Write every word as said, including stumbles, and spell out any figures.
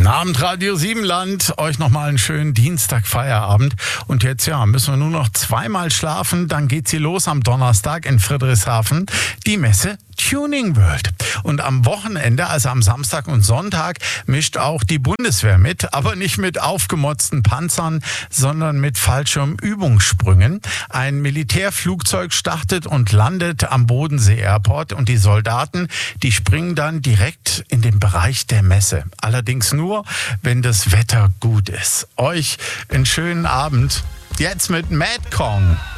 Guten Abend, Radio Siebenland. Euch nochmal einen schönen Dienstag-Feierabend. Und jetzt, ja, müssen wir nur noch zweimal schlafen. Dann geht sie los am Donnerstag in Friedrichshafen. Die Messe Tuning World. Und am Wochenende, also am Samstag und Sonntag, mischt auch die Bundeswehr mit, aber nicht mit aufgemotzten Panzern, sondern mit Fallschirmübungssprüngen. Ein Militärflugzeug startet und landet am Bodensee Airport und die Soldaten, die springen dann direkt in den Bereich der Messe. Allerdings nur, wenn das Wetter gut ist. Euch einen schönen Abend. Jetzt mit Madcong.